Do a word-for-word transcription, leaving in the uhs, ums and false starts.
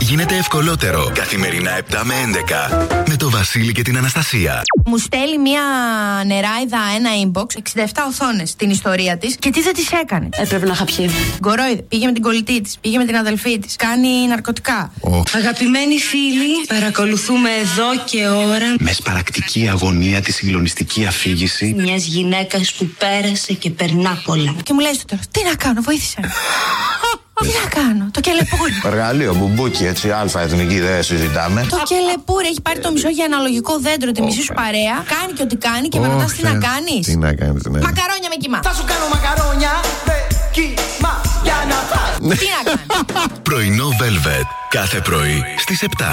γίνεται ευκολότερο. Καθημερινά επτά με έντεκα με το Βασίλη και την Αναστασία. Μου στέλνει μια νεράιδα ένα inbox, εξήντα επτά οθόνες, την ιστορία της και τι δεν της έκανε. Έπρεπε να χαπιεί. Γκορόιδε. Πήγε με την κολλητή της, πήγε με την αδελφή της, κάνει ναρκωτικά. Oh. Αγαπημένοι φίλοι, παρακολουθούμε εδώ και ώρα με σπαρακτική αγωνία τη συγκλονιστική αφήγηση μιας γυναίκας που πέρασε και περνά πολλά. Και μου λέει στο τέλος, τι να κάνω, βοήθησε με. Τι να κάνω, το κελεπούρι. Εργαλείο, μπουμπούκι, έτσι, αλφα εθνική, δεν συζητάμε. Το κελεπούρι έχει πάρει το μισό για αναλογικό δέντρο, τη μισή σου παρέα. Κάνει και ό,τι κάνει και με ρωτάς τι να κάνεις. Τι να κάνεις, ναι. Μακαρόνια με κιμά. Θα σου κάνω μακαρόνια με κιμά για να φας. Τι να κάνεις. Πρωινό Velvet. Κάθε πρωί στις επτά.